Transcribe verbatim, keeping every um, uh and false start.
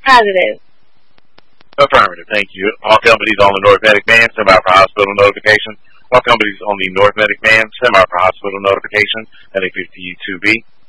Positive. Affirmative. Thank you. All companies on the North Medic Man, send out for hospital notification. All companies on the North Medic Man, send out for hospital notification. L A fifty-two B.